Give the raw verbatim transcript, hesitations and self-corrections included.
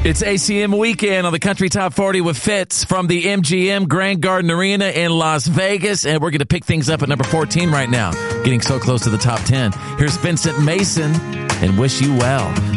It's A C M weekend on the Country Top forty with Fitz from the M G M Grand Garden Arena in Las Vegas. And we're going to pick things up at number fourteen right now, getting so close to the top ten. Here's Vincent Mason and Wish You Well.